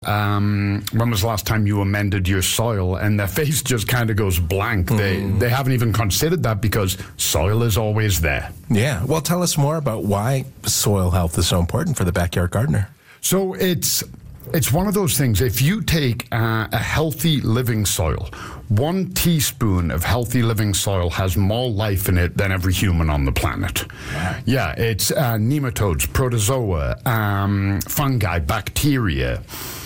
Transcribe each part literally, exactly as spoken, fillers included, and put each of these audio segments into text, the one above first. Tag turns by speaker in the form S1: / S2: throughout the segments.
S1: Um, when was the last time you amended your soil? And their face just kind of goes blank. Mm. They they haven't even considered that because soil is always there.
S2: Yeah. Well, tell us more about why soil health is so important for the backyard gardener.
S1: So it's it's one of those things. If you take uh, a healthy living soil, one teaspoon of healthy living soil has more life in it than every human on the planet. Wow. Yeah, it's uh, nematodes, protozoa, um, fungi, bacteria.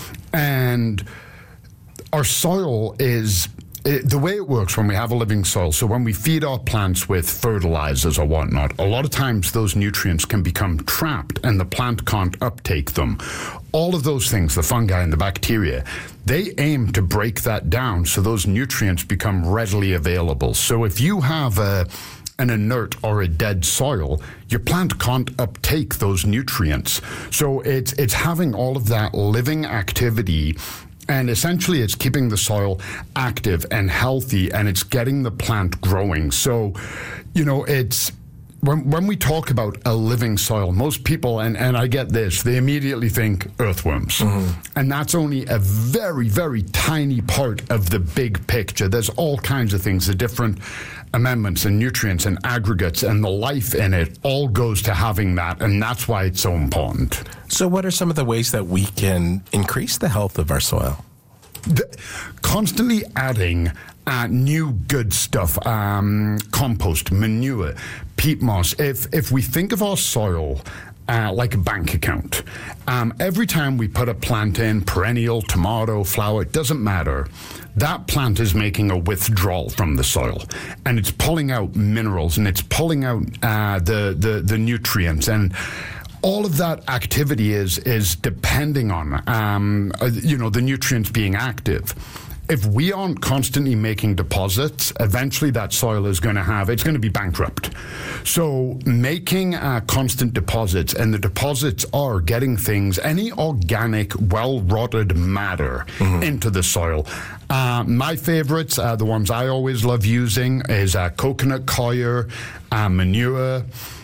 S1: And our soil is, it, the way it works when we have a living soil, so when we feed our plants with fertilizers or whatnot, a lot of times those nutrients can become trapped and the plant can't uptake them. All of those things, the fungi and the bacteria, they aim to break that down so those nutrients become readily available. So if you have a an inert or a dead soil, your plant can't uptake those nutrients. So it's it's having all of that living activity, and essentially it's keeping the soil active and healthy, and it's getting the plant growing. So, you know, it's when when we talk about a living soil, most people, and, and I get this, they immediately think earthworms. Mm-hmm. And that's only a very, very tiny part of the big picture. There's all kinds of things, the different amendments and nutrients and aggregates and the life in it all goes to having that, and that's why it's so important.
S2: So what are some of the ways that we can increase the health of our soil?
S1: The, constantly adding uh, new good stuff, um, compost, manure, peat moss. If, if we think of our soil Uh, like a bank account. Um, every time we put a plant in, perennial, tomato, flower, it doesn't matter. That plant is making a withdrawal from the soil, and it's pulling out minerals, and it's pulling out uh, the, the, the nutrients, and all of that activity is is depending on um, uh, you know, the nutrients being active. If we aren't constantly making deposits, eventually that soil is going to have, it's going to be bankrupt. So making uh, constant deposits, and the deposits are getting things, any organic, well-rotted matter mm-hmm. into the soil. Uh, my favorites, uh, the ones I always love using, is uh, coconut coir, uh, manure.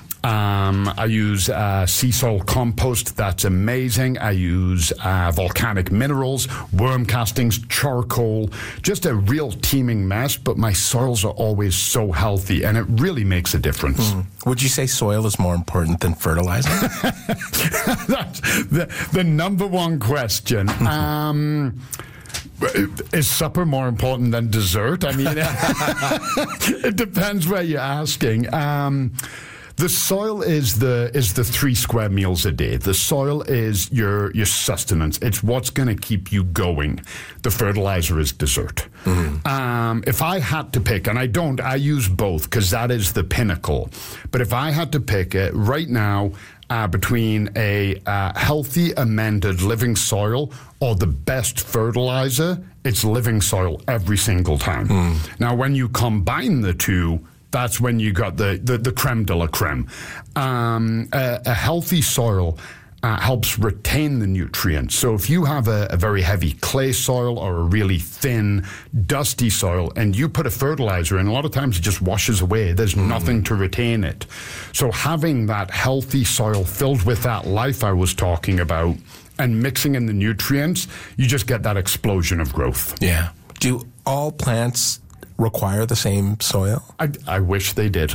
S1: Um, I use uh, sea soil compost. That's amazing. I use uh, volcanic minerals, worm castings, charcoal, just a real teeming mess, but my soils are always so healthy, and it really makes a difference.
S2: Mm. Would you say soil is more important than fertilizer?
S1: That's the, the number one question. um... Is supper more important than dessert? I mean, it depends where you're asking. Um, The soil is the is the three square meals a day. The soil is your your sustenance. It's what's going to keep you going. The fertilizer is dessert. Mm-hmm. Um, if I had to pick, and I don't, I use both because that is the pinnacle. But if I had to pick it right now uh, between a uh, healthy, amended living soil or the best fertilizer, it's living soil every single time. Mm. Now, when you combine the two, that's when you got the, the, the creme de la creme. Um, a, a healthy soil uh, helps retain the nutrients. So if you have a, a very heavy clay soil or a really thin, dusty soil, and you put a fertilizer in, a lot of times it just washes away. There's mm. nothing to retain it. So having that healthy soil filled with that life I was talking about and mixing in the nutrients, you just get that explosion of growth.
S2: Yeah. Do all plants require the same soil?
S1: I, I wish they did.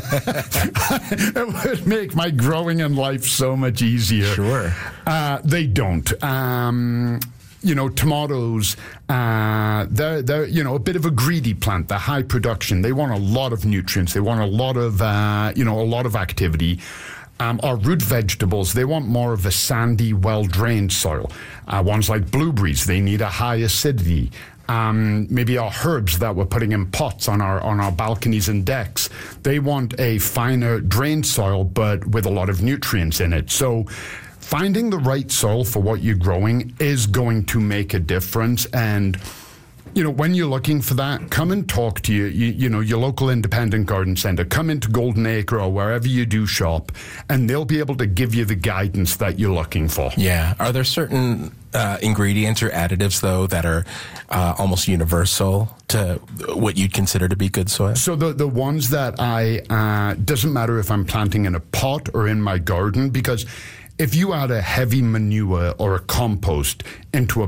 S1: It would make my growing in life so much easier.
S2: Sure.
S1: Uh, they don't. Um, you know, tomatoes, uh, they're, they're, you know, a bit of a greedy plant. They're high production. They want a lot of nutrients. They want a lot of, uh, you know, a lot of activity. Um, our root vegetables, they want more of a sandy, well-drained soil. Uh, ones like blueberries, they need a high acidity. Um, maybe our herbs that we're putting in pots on our on our balconies and decks, they want a finer drained soil, but with a lot of nutrients in it. So finding the right soil for what you're growing is going to make a difference. And you know, when you're looking for that, come and talk to you, you, you know, your local independent garden center. Come into Golden Acre or wherever you do shop, and they'll be able to give you the guidance that you're looking for.
S2: Yeah. Are there certain uh, ingredients or additives, though, that are uh, almost universal to what you'd consider to be good soil?
S1: So the, the ones that I, uh, doesn't matter if I'm planting in a pot or in my garden, because if you add a heavy manure or a compost into a